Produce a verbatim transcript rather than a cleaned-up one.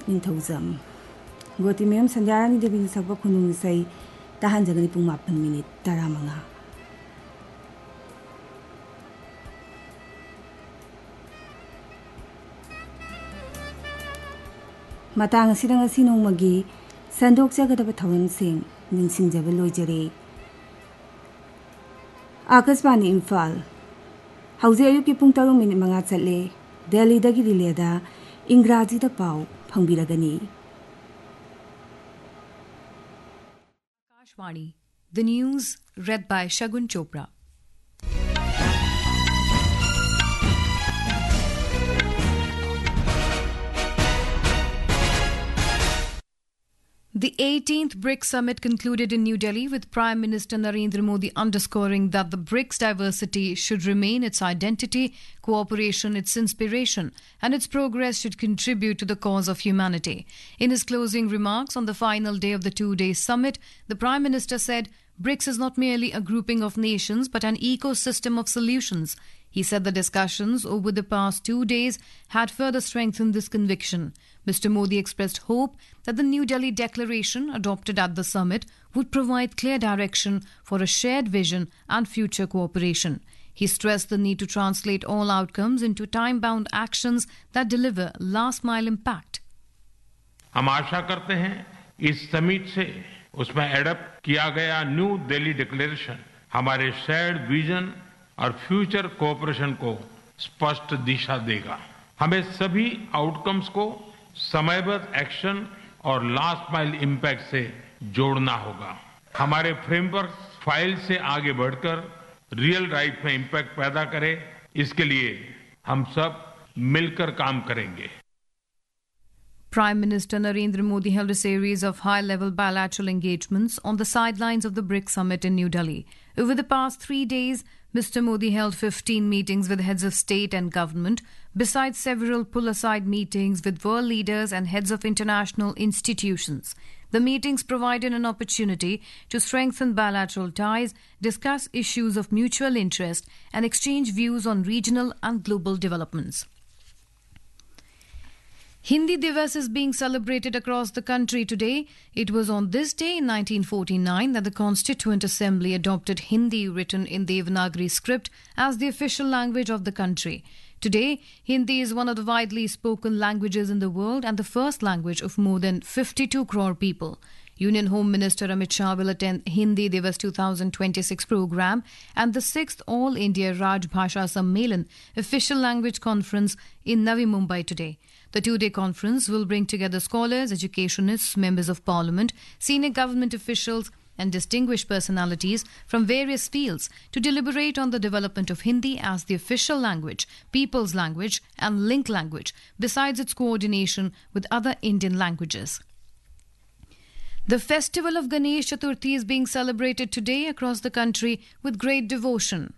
Ninthozam. Gotimem Sanjarani Devi Sabba Kunung say Tahan Jagani Pumapan minute Taramanga. Matang Sidang Sinong Magi, Sandok Jagadaba Tawan Sing, Ningsing Jabalo Jere. Akasbani Imphal. Hauze ayuki pung tarong minute mga tsale, Delhi dagi dileda, Ingraji da pau, Pangbiragani. Akashvani, the news read by Shagun Chopra. The eighteenth BRICS Summit concluded in New Delhi with Prime Minister Narendra Modi underscoring that the BRICS diversity should remain its identity, cooperation its inspiration, and its progress should contribute to the cause of humanity. In his closing remarks on the final day of the two-day summit, the Prime Minister said, BRICS is not merely a grouping of nations but an ecosystem of solutions. He said the discussions over the past two days had further strengthened this conviction. Mister Modi expressed hope that the New Delhi Declaration adopted at the summit would provide clear direction for a shared vision and future cooperation. He stressed the need to translate all outcomes into time-bound actions that deliver last-mile impact. हम आशा करते हैं इस summit से उसमें adapt किया गया new Delhi declaration हमारे shared vision और फ्यूचर कोऑपरेशन को स्पष्ट दिशा देगा. हमें सभी आउटकम्स को समयबद्ध एक्शन और लास्ट माइल इम्पैक्ट से जोड़ना होगा. हमारे फ्रेमवर्क फाइल से आगे बढ़कर रियल लाइफ में इम्पैक्ट पैदा करे, इसके लिए हम सब मिलकर काम करेंगे. Prime Minister Narendra Modi held a series of high-level bilateral engagements on the sidelines of the BRICS Summit in New Delhi. Over the past three days, Mister Modi held fifteen meetings with heads of state and government, besides several pull-aside meetings with world leaders and heads of international institutions. The meetings provided an opportunity to strengthen bilateral ties, discuss issues of mutual interest, and exchange views on regional and global developments. Hindi Divas is being celebrated across the country today. It was on this day in nineteen forty-nine that the Constituent Assembly adopted Hindi written in Devanagari script as the official language of the country. Today, Hindi is one of the widely spoken languages in the world and the first language of more than fifty-two crore people. Union Home Minister Amit Shah will attend Hindi Divas twenty twenty-six program and the sixth All India Raj Bhasha Sammelan official language conference in Navi Mumbai today. The two-day conference will bring together scholars, educationists, members of parliament, senior government officials and distinguished personalities from various fields to deliberate on the development of Hindi as the official language, people's language and link language, besides its coordination with other Indian languages. The festival of Ganesh Chaturthi is being celebrated today across the country with great devotion.